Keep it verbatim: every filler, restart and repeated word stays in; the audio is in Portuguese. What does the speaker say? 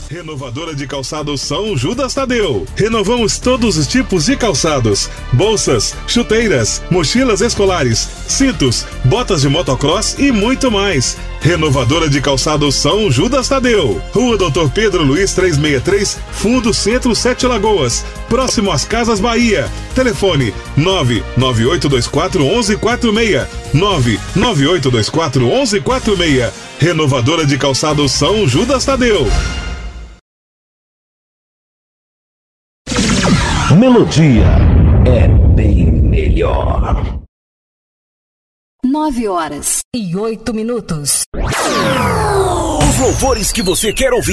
Renovadora de calçados São Judas Tadeu. Renovamos todos os tipos de calçados: bolsas, chuteiras, mochilas escolares, cintos, botas de motocross e muito mais. Renovadora de calçados São Judas Tadeu. Rua Doutor Pedro Luiz trezentos e sessenta e três, Fundo Centro, Sete Lagoas, próximo às Casas Bahia. Telefone nove nove oito dois quatro um um quatro seis, nove nove oito dois quatro um um quatro seis. Renovadora de calçados São Judas Tadeu. Melodia é bem melhor. Nove horas e oito minutos. Os louvores que você quer ouvir